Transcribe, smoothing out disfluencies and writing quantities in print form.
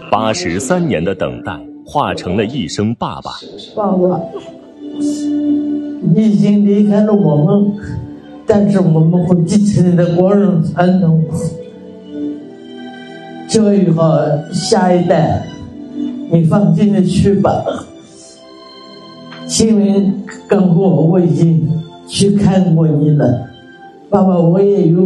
83年的等待化成了一声爸爸。 爸爸，你已经离开了我们，但是我们会继承你的光荣传统，教育好下一代，你放心的去吧。新闻刚过，我已经去看过你了，爸爸，我也有